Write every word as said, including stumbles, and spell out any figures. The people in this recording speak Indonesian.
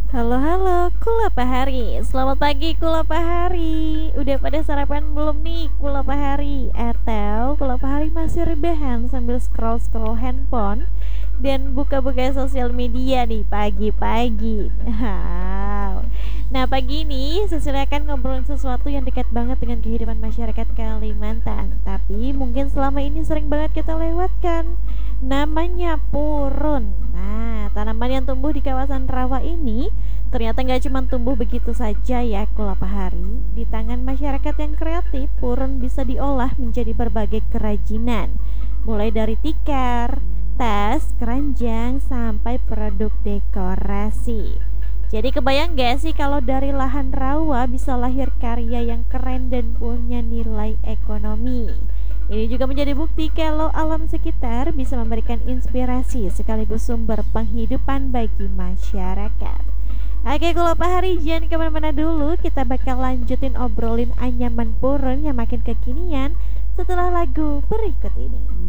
Halo halo Kula Pahari. Selamat pagi Kula Pahari. Udah pada sarapan belum nih Kula Pahari? Atau Kula Pahari masih rebahan sambil scroll-scroll handphone dan buka-buka sosial media nih pagi-pagi? Wow. Nah, pagi ini Cecilia akan ngobrolin sesuatu yang dekat banget dengan kehidupan masyarakat Kalimantan, tapi mungkin selama ini sering banget kita lewatkan. Namanya purun. Nah, tanaman yang tumbuh di kawasan rawa ini ternyata nggak cuma tumbuh begitu saja ya Kula Pahari. Di tangan masyarakat yang kreatif, purun bisa diolah menjadi berbagai kerajinan, mulai dari tikar, tas, keranjang, sampai produk dekorasi. Jadi kebayang gak sih kalau dari lahan rawa bisa lahir karya yang keren dan punya nilai ekonomi. Ini juga menjadi bukti kalau alam sekitar bisa memberikan inspirasi sekaligus sumber penghidupan bagi masyarakat. Oke, kalau Pak Hari jangan kemana-mana dulu. Kita bakal lanjutin obrolin anyaman purun yang makin kekinian setelah lagu berikut ini.